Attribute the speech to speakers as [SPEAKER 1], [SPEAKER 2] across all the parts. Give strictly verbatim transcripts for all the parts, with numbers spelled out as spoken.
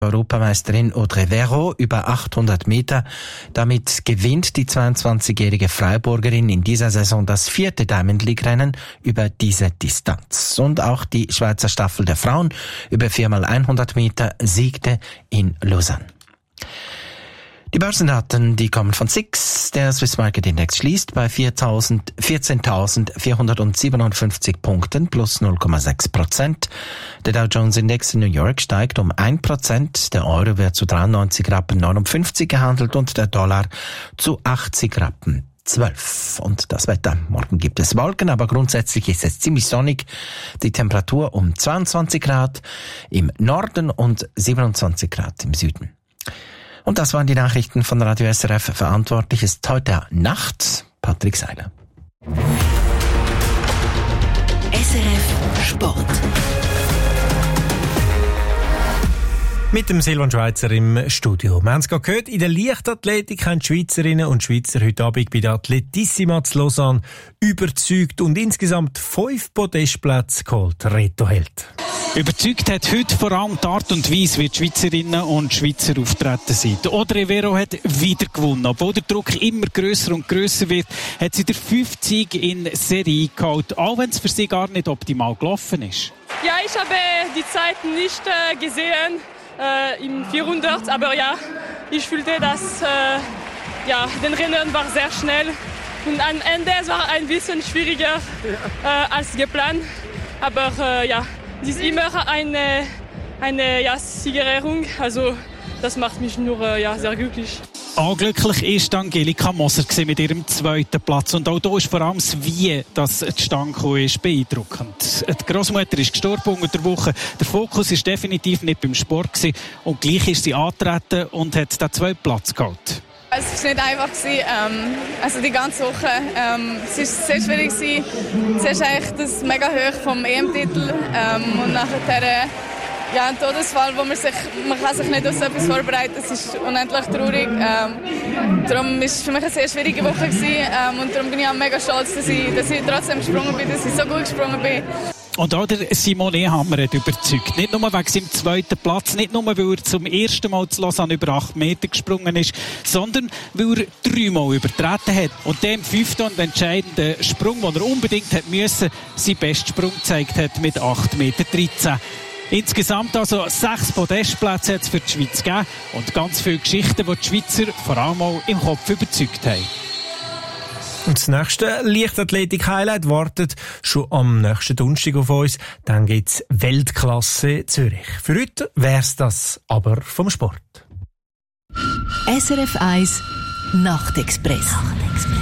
[SPEAKER 1] Europameisterin Audrey Verreau über achthundert Meter. Damit gewinnt die zweiundzwanzigjährige Freiburgerin in dieser Saison das vierte Diamond League-Rennen über diese Distanz. Und auch die Schweizer Staffel der Frauen über vier mal hundert Meter siegte in Lausanne. Die Börsendaten, die kommen von S I X. Der Swiss Market Index schließt bei vierzehntausendvierhundertsiebenundfünfzig Punkten plus null Komma sechs Prozent. Der Dow Jones Index in New York steigt um ein Prozent. Der Euro wird zu dreiundneunzig Rappen neunundfünfzig gehandelt und der Dollar zu achtzig Rappen zwölf. Und das Wetter. Morgen gibt es Wolken, aber grundsätzlich ist es ziemlich sonnig. Die Temperatur um zweiundzwanzig Grad im Norden und siebenundzwanzig Grad im Süden. Und das waren die Nachrichten von Radio S R F. Verantwortlich ist heute Nacht Patrick Seiler.
[SPEAKER 2] S R F Sport.
[SPEAKER 3] Mit dem Silvan Schweizer im Studio. Wir haben es gerade gehört, in der Leichtathletik haben die Schweizerinnen und Schweizer heute Abend bei der Atletissima zu Lausanne überzeugt und insgesamt fünf Podestplätze geholt. Reto Held.
[SPEAKER 4] Überzeugt hat heute vor allem die Art und Weise, wie die Schweizerinnen und Schweizer auftreten sind. Audrey Verreau hat wieder gewonnen. Obwohl der Druck immer grösser und grösser wird, hat sie den fünften Sieg in Serie geholt, auch wenn es für sie gar nicht optimal gelaufen ist.
[SPEAKER 5] Ja, ich habe die Zeit nicht äh, gesehen äh, im vierhundert, aber ja, ich fühlte, dass äh, ja, den Rennen war sehr schnell und am Ende es war ein bisschen schwieriger äh, als geplant, aber äh, ja, es ist immer eine, eine ja, Siegerehrung, also das macht mich nur äh, ja, sehr glücklich.
[SPEAKER 4] Anglücklich ist Angelika Moser mit ihrem zweiten Platz. Und auch hier ist vor allem das Wie, das zustande gekommen ist, beeindruckend. Die Grossmutter ist gestorben unter der Woche. Der Fokus war definitiv nicht beim Sport gewesen. Und gleich ist sie angetreten und hat den zweiten Platz geholt.
[SPEAKER 6] Es war nicht einfach. Ähm, also die ganze Woche. Ähm, es war sehr schwierig. Zuerst eigentlich das mega hoch vom E M-Titel. Ähm, und nachher ja, ein Todesfall, wo man sich, man kann sich nicht auf so etwas vorbereiten. Es ist unendlich traurig. Ähm, darum war es für mich eine sehr schwierige Woche gewesen, ähm, und darum bin ich auch mega stolz, dass ich, dass ich trotzdem gesprungen bin, dass ich so gut gesprungen bin.
[SPEAKER 4] Und auch der Simon Ehammer hat überzeugt. Nicht nur wegen seinem zweiten Platz, nicht nur, weil er zum ersten Mal zu Lausanne über acht Meter gesprungen ist, sondern weil er dreimal übertreten hat. Und dem fünften und entscheidenden Sprung, den er unbedingt hat müssen, seinen besten Sprung gezeigt hat mit acht Meter dreizehn. Insgesamt also sechs Podestplätze hat es für die Schweiz gegeben und ganz viele Geschichten, die die Schweizer vor allem auch im Kopf überzeugt haben.
[SPEAKER 3] Und das nächste Leichtathletik-Highlight wartet schon am nächsten Donnerstag auf uns. Dann gibt's Weltklasse Zürich. Für heute wär's das aber vom Sport.
[SPEAKER 2] S R F eins Nachtexpress. Nachtexpress.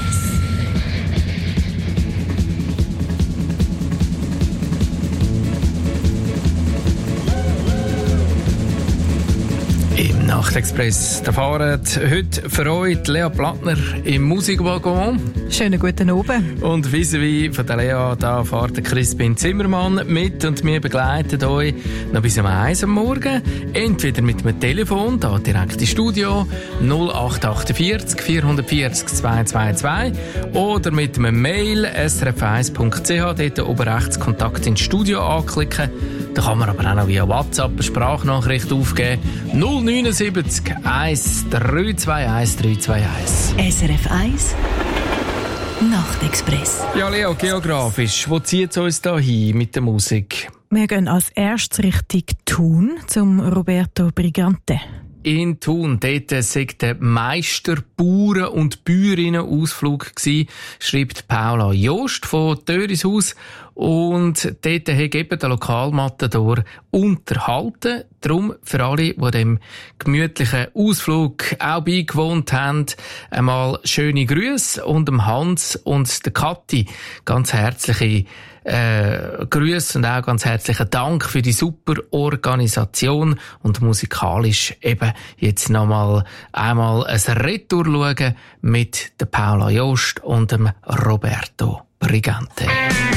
[SPEAKER 7] Im Nachtexpress, da fahren heute für euch Lea Plattner im Musikwaggon.
[SPEAKER 8] Schönen guten Abend.
[SPEAKER 7] Und vis-à-vis von der Lea, da fährt der Crispin Zimmermann mit und wir begleiten euch noch bis um eins am Morgen. Entweder mit dem Telefon, da direkt ins Studio, null acht acht vier vier vier null zwei zwei zwei, oder mit einem Mail s r f eins punkt c h, dort oben rechts Kontakt ins Studio anklicken. Da kann man aber auch noch via WhatsApp eine Sprachnachricht aufgeben. null neun sieben eins drei zwei eins drei zwei eins.
[SPEAKER 2] S R F eins Nachtexpress.
[SPEAKER 7] Ja, Leo, geografisch, wo zieht es uns da hin mit der Musik?
[SPEAKER 8] Wir gehen als erstes Richtung Thun zum Roberto Brigante.
[SPEAKER 7] In Thun, dort war der Meister Bauern- und Bäuerinnen-Ausflug gsi, schreibt Paula Jost von Törishaus. Und dort hat eben der Lokalmatador unterhalten. Darum für alle, die dem gemütlichen Ausflug auch beigewohnt haben, einmal schöne Grüße und dem Hans und der Kathi ganz herzliche äh, Grüße und auch ganz herzlichen Dank für die super Organisation und musikalisch eben jetzt nochmal einmal ein Retour schauen mit der Paula Jost und dem Roberto Brigante.